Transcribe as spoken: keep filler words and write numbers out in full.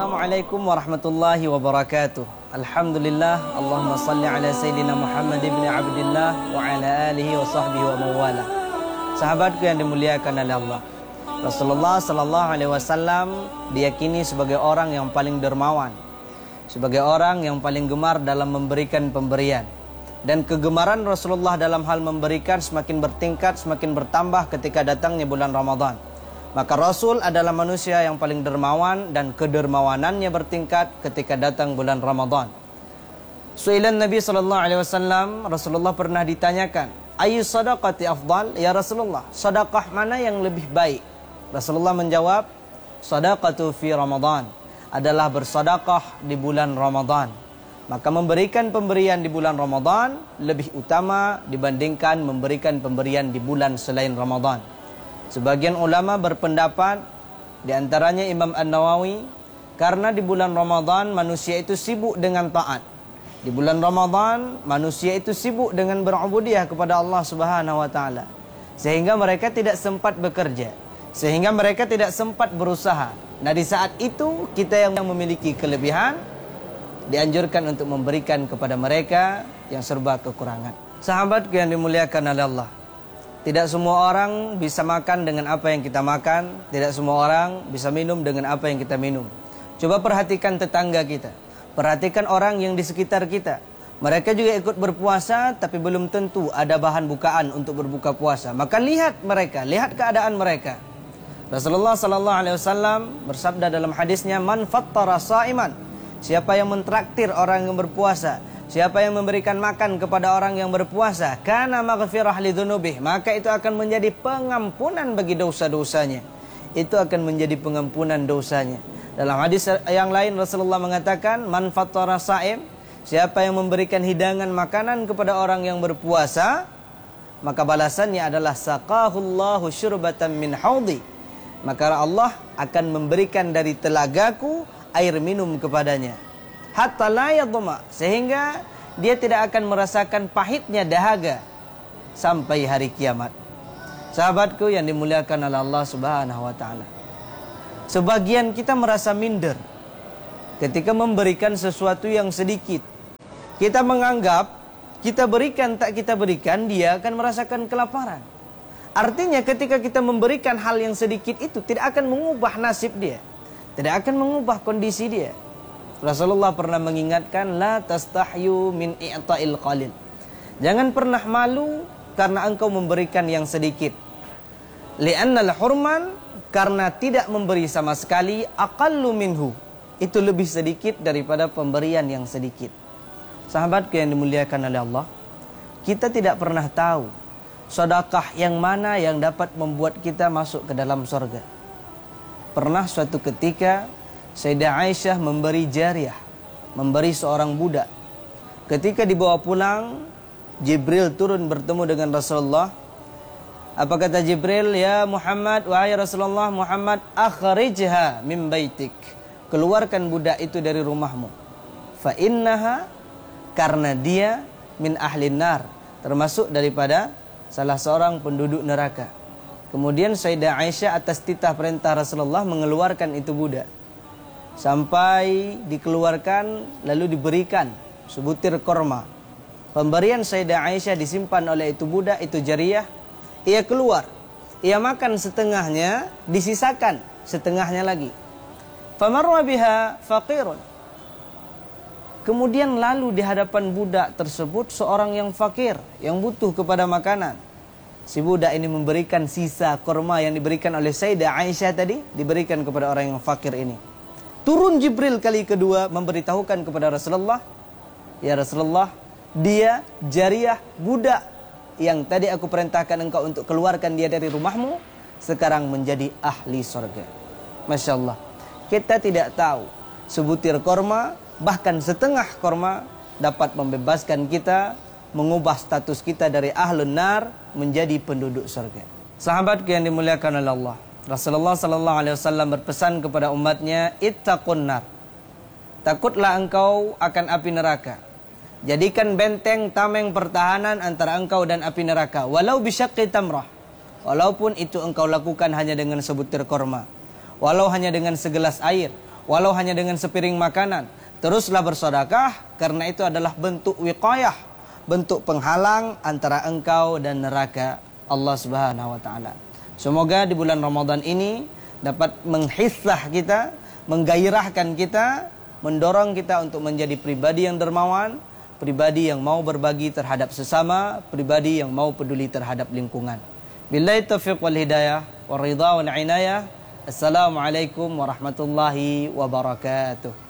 Assalamualaikum warahmatullahi wabarakatuh. Alhamdulillah, Allahumma salli ala Sayyidina Muhammad ibn Abdillah wa ala alihi wa sahbihi wa mawala. Sahabatku yang dimuliakan oleh Allah, Rasulullah sallallahu alaihi wasallam diyakini sebagai orang yang paling dermawan, sebagai orang yang paling gemar dalam memberikan pemberian. Dan kegemaran Rasulullah dalam hal memberikan semakin bertingkat, semakin bertambah ketika datangnya bulan Ramadan. Maka Rasul adalah manusia yang paling dermawan dan kedermawanannya bertingkat ketika datang bulan Ramadan. Su'ilan Nabi sallallahu alaihi wasallam, Rasulullah pernah ditanyakan, "Ayyu sadaqati afdal?" Ya Rasulullah, sedekah mana yang lebih baik? Rasulullah menjawab, "Sadaqatu fi Ramadan." Adalah bersedekah di bulan Ramadan. Maka memberikan pemberian di bulan Ramadan lebih utama dibandingkan memberikan pemberian di bulan selain Ramadan. Sebagian ulama berpendapat, di antaranya Imam An-Nawawi, karena di bulan Ramadan manusia itu sibuk dengan taat. Di bulan Ramadan manusia itu sibuk dengan berubudiyah kepada Allah Subhanahu wa taala. Sehingga mereka tidak sempat bekerja, sehingga mereka tidak sempat berusaha. Nah, di saat itu kita yang memiliki kelebihan dianjurkan untuk memberikan kepada mereka yang serba kekurangan. Sahabatku yang dimuliakan oleh Allah, tidak semua orang bisa makan dengan apa yang kita makan. Tidak semua orang bisa minum dengan apa yang kita minum. Coba perhatikan tetangga kita. Perhatikan orang yang di sekitar kita. Mereka juga ikut berpuasa, tapi belum tentu ada bahan bukaan untuk berbuka puasa. Maka lihat mereka, lihat keadaan mereka. Rasulullah sallallahu alaihi wasallam bersabda dalam hadisnya, "Man fattara sha'iman." Siapa yang mentraktir orang yang berpuasa, siapa yang memberikan makan kepada orang yang berpuasa, kana maghfirah lidzunubih, maka itu akan menjadi pengampunan bagi dosa-dosanya. Itu akan menjadi pengampunan dosanya. Dalam hadis yang lain Rasulullah mengatakan, man fattara sha'im, siapa yang memberikan hidangan makanan kepada orang yang berpuasa, maka balasannya adalah saqahullahu syurbatan min haudi. Maka Allah akan memberikan dari telagaku air minum kepadanya. Hatta la yadhma, sehingga dia tidak akan merasakan pahitnya dahaga sampai hari kiamat. Sahabatku yang dimuliakan oleh Allah Subhanahu wa taala, sebagian kita merasa minder ketika memberikan sesuatu yang sedikit. Kita menganggap kita berikan tak kita berikan, dia akan merasakan kelaparan. Artinya ketika kita memberikan hal yang sedikit itu tidak akan mengubah nasib dia, tidak akan mengubah kondisi dia. Rasulullah pernah mengingatkan, la tastahyu min i'ta'il qalil. Jangan pernah malu karena engkau memberikan yang sedikit. Li'annal hurman, karena tidak memberi sama sekali, aqallu minhu, itu lebih sedikit daripada pemberian yang sedikit. Sahabatku yang dimuliakan oleh Allah, kita tidak pernah tahu sedekah yang mana yang dapat membuat kita masuk ke dalam surga. Pernah suatu ketika Sayyidah Aisyah memberi jariyah, memberi seorang budak. Ketika dibawa pulang, Jibril turun bertemu dengan Rasulullah. Apa kata Jibril? Ya Muhammad, wahai Rasulullah Muhammad, akhrijha min baitik. Keluarkan budak itu dari rumahmu. Fa innaha, karena dia min ahlin nar, termasuk daripada salah seorang penduduk neraka. Kemudian Sayyidah Aisyah atas titah perintah Rasulullah mengeluarkan itu budak. Sampai dikeluarkan lalu diberikan sebutir korma. Pemberian Sayyidah Aisyah disimpan oleh itu budak, itu jariyah. Ia keluar, ia makan setengahnya, disisakan setengahnya lagi. Famarra biha faqirun. Kemudian lalu di hadapan budak tersebut seorang yang fakir, yang butuh kepada makanan. Si budak ini memberikan sisa korma yang diberikan oleh Sayyidah Aisyah tadi, diberikan kepada orang yang fakir ini. Turun Jibril kali kedua memberitahukan kepada Rasulullah, ya Rasulullah, dia jariyah budak yang tadi aku perintahkan engkau untuk keluarkan dia dari rumahmu, sekarang menjadi ahli surga. Masya Allah, kita tidak tahu sebutir korma, bahkan setengah korma dapat membebaskan kita, mengubah status kita dari ahlun nar menjadi penduduk surga. Sahabatku yang dimuliakan oleh Allah, Rasulullah sallallahu alaihi wasallam berpesan kepada umatnya, ittaqun nar. Takutlah engkau akan api neraka. Jadikan benteng tameng pertahanan antara engkau dan api neraka, walau bisyaqqi tamrah. Walaupun itu engkau lakukan hanya dengan sebutir korma, walau hanya dengan segelas air, walau hanya dengan sepiring makanan. Teruslah bersedekah, karena itu adalah bentuk wiqayah, bentuk penghalang antara engkau dan neraka Allah Subhanahu wa taala. Semoga di bulan Ramadan ini dapat menghisah kita, menggairahkan kita, mendorong kita untuk menjadi pribadi yang dermawan, pribadi yang mau berbagi terhadap sesama, pribadi yang mau peduli terhadap lingkungan. Billahi taufiq wal hidayah, wa ridha wal inayah. Assalamualaikum warahmatullahi wabarakatuh.